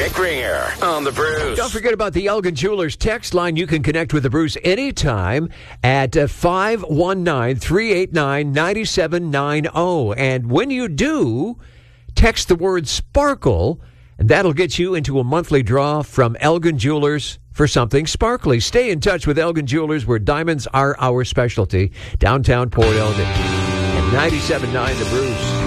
Rick Ringer on the Bruce. Don't forget about the Elgin Jewelers text line. You can connect with the Bruce anytime at 519-389-9790. And when you do, text the word sparkle, and that'll get you into a monthly draw from Elgin Jewelers for something sparkly. Stay in touch with Elgin Jewelers, where diamonds are our specialty. Downtown Port Elgin. And 97.9 The Bruce.